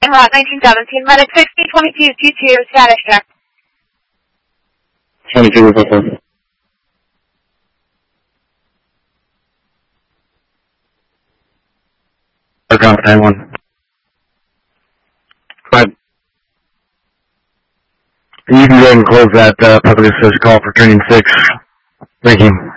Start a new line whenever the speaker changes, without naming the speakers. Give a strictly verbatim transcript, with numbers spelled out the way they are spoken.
Route nineteen seventeen, medic sixty twenty-two T two, status check.
twenty-two, report. Aircraft nine one. Five. You can go ahead and close that uh, public assist call for training six. Thank you.